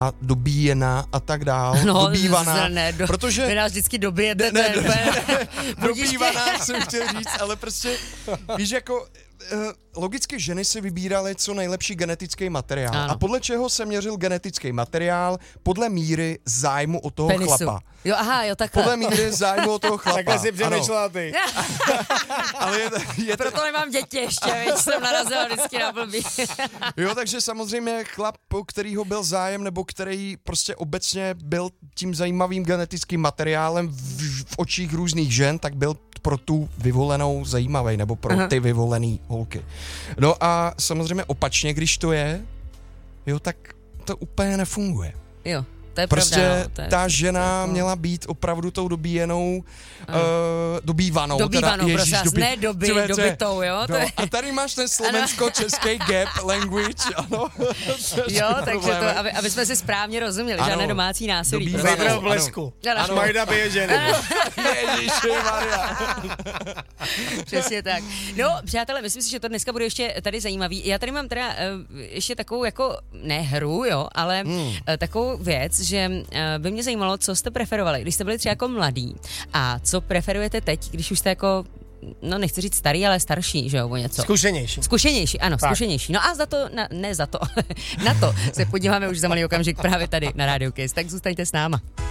dobíjená a tak dál, dobývaná, protože... Vy nás vždycky dobijete. Dobývaná jsem chtěl říct, ale prostě, víš, jako... Logicky ženy si vybíraly co nejlepší genetický materiál. Ano. A podle čeho se měřil genetický materiál? Podle míry zájmu o toho chlapa. Jo, takhle. Podle míry zájmu o toho chlapa. Takhle si přemýšlela ty. Ale je proto nemám děti ještě, víš, jsem narazila vždycky na blbý. Jo, takže samozřejmě chlap, o kterýho byl zájem, nebo který prostě obecně byl tím zajímavým genetickým materiálem v očích různých žen, tak byl pro tu vyvolenou zajímavej, nebo pro ty vyvolený holky. No a samozřejmě opačně, když to je, jo, tak to úplně nefunguje. Jo, to je prostě pravda. No, ta žena měla být opravdu tou dobíjenou, dobývanou. Dobytou, jo? No, a tady máš ten slovensko-český gap language, ano. Jo, takže to, aby jsme si správně rozuměli, žádné domácí násilí. Zajtra v Blesku. Majda bije ženy. Ježišimaria. Přesně tak. No, přátelé, myslím si, že to dneska bude ještě tady zajímavý. Já tady mám teda ještě takovou jako, ne hru, jo, ale takovou věc, že by mě zajímalo, co jste preferovali, když jste byli třeba jako mladí a co preferujete teď, když už jste jako, no nechci říct starý, ale starší, že jo, o něco. Zkušenější, ano, tak. Zkušenější. No a na to se podíváme už za malý okamžik právě tady na Rádiu Kiss, tak zůstaňte s náma.